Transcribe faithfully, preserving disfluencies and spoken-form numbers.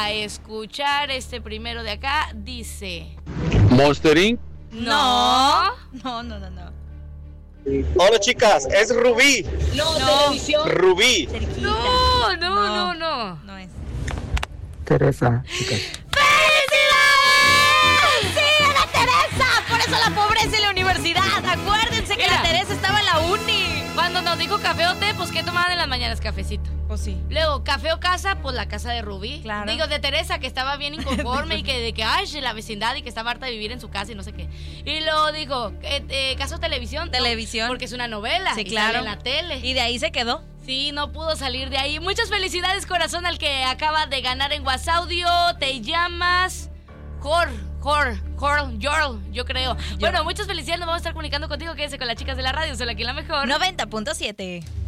a escuchar este primero de acá. Dice... Monster incorporated. No. No, no, no, no. Hola chicas, es Rubí. No, No. televisión. Rubí. Cerquita. No, no, no, No. no. No es. Teresa, chicas. ¡Felicidades! ¡Sí, era Teresa! Por eso la pobreza en la universidad. Acuérdense que Mira. la Teresa estaba en la uni. Cuando nos dijo café o té, pues ¿qué tomaban en las mañanas? Cafecito. Pues sí. Luego, café o casa, pues la casa de Rubí. Claro. Digo, de Teresa, que estaba bien inconforme y que de que, ay, de la vecindad y que estaba harta de vivir en su casa y no sé qué. Y luego digo, eh, eh, ¿casa o televisión? Televisión. No, porque es una novela. Sí, y claro. sale en la tele. Y de ahí se quedó. Sí, no pudo salir de ahí. Muchas felicidades, corazón, al que acaba de ganar en WhatsAudio. Te llamas Jor, Jor, Jor, Jorl, yo creo. Bueno, muchas felicidades. Nos vamos a estar comunicando contigo. Quédese con las chicas de la radio. Soy aquí la mejor. noventa punto siete.